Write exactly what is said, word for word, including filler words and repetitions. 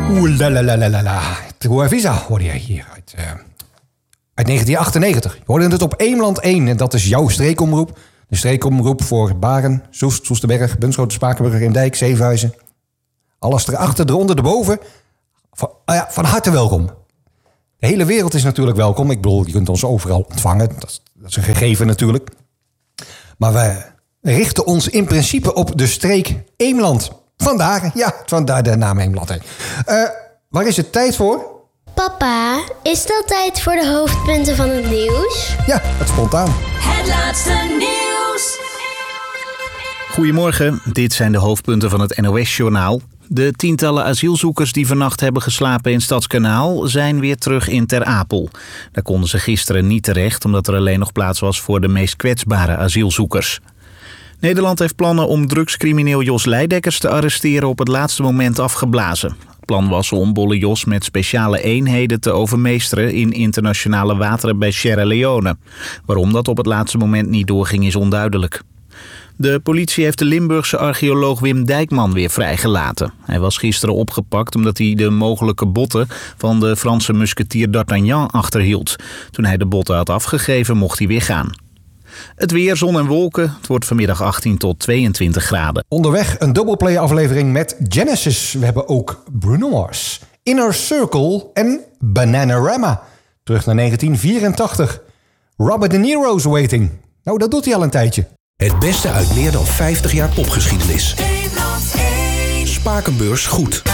Oeh, la la la la la la. Terroir Visa hoorde je hier uit, uh, uit negentien achtennegentig. Je hoorde het op Eemland één en dat is jouw streekomroep. De streekomroep voor Baren, Soest, Soesterberg, Bunschoten, Spakenburg, Eemdijk, Zevenhuizen. Alles erachter, eronder, erboven. Van, uh ja, van harte welkom. De hele wereld is natuurlijk welkom. Ik bedoel, je kunt ons overal ontvangen. Dat is, dat is een gegeven natuurlijk. Maar we richten ons in principe op de streek Eemland. Vandaar, ja, vandaar de naam Eemland. Uh, waar is het tijd voor? Papa, is dat tijd voor de hoofdpunten van het nieuws? Ja, het spontaan. Het laatste nieuws. Goedemorgen, dit zijn de hoofdpunten van het N O S-journaal. De tientallen asielzoekers die vannacht hebben geslapen in Stadskanaal zijn weer terug in Ter Apel. Daar konden ze gisteren niet terecht, omdat er alleen nog plaats was voor de meest kwetsbare asielzoekers. Nederland heeft plannen om drugscrimineel Jos Leidekkers te arresteren op het laatste moment afgeblazen. Het plan was om Bolle Jos met speciale eenheden te overmeesteren in internationale wateren bij Sierra Leone. Waarom dat op het laatste moment niet doorging is onduidelijk. De politie heeft de Limburgse archeoloog Wim Dijkman weer vrijgelaten. Hij was gisteren opgepakt omdat hij de mogelijke botten van de Franse musketier D'Artagnan achterhield. Toen hij de botten had afgegeven mocht hij weer gaan. Het weer, zon en wolken. Het wordt vanmiddag achttien tot tweeëntwintig graden. Onderweg een doubleplay aflevering met Genesis. We hebben ook Bruno Mars, Inner Circle en Bananarama. Terug naar negentien vierentachtig. Robert De Niro's Waiting. Nou, dat doet hij al een tijdje. Het beste uit meer dan vijftig jaar popgeschiedenis. Spakenbeurs goed.